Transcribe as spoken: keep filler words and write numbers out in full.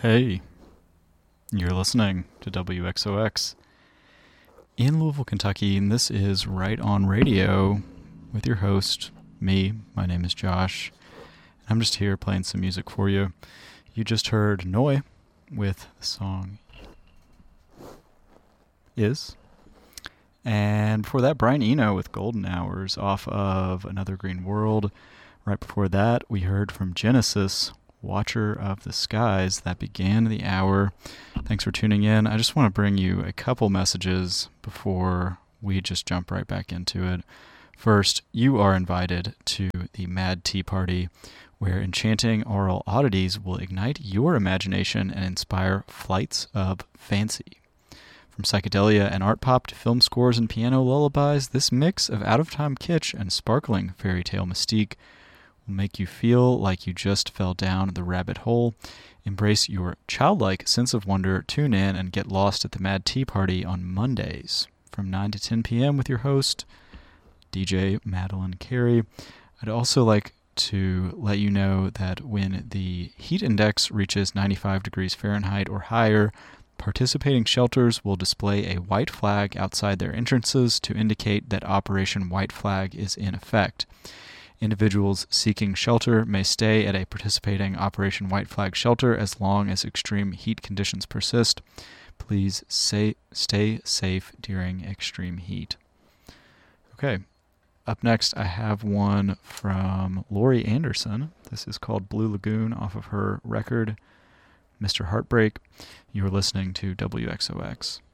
Hey, you're listening to W X O X in Louisville, Kentucky, and this is Right On Radio with your host, me. My name is Josh. I'm just here playing some music for you. You just heard Noi with the song Is. And before that, Brian Eno with Golden Hours off of Another Green World. Right before that, we heard from Genesis, Watcher of the Skies. That began the hour. Thanks for tuning in. I just want to bring you a couple messages before we just jump right back into it. First, you are invited to the Mad Tea Party, where enchanting oral oddities will ignite your imagination and inspire flights of fancy. From psychedelia and art pop to film scores and piano lullabies, this mix of out-of-time kitsch and sparkling fairy tale mystique will make you feel like you just fell down the rabbit hole. Embrace your childlike sense of wonder. Tune in and get lost at the Mad Tea Party on Mondays from nine to ten p.m. with your host, D J Madeline Carey. I'd also like to let you know that when the heat index reaches ninety-five degrees Fahrenheit or higher, participating shelters will display a white flag outside their entrances to indicate that Operation White Flag is in effect. Individuals seeking shelter may stay at a participating Operation White Flag shelter as long as extreme heat conditions persist. Please say, stay safe during extreme heat. Okay, up next I have one from Laurie Anderson. This is called Blue Lagoon off of her record, Mister Heartbreak. You're listening to W X O X.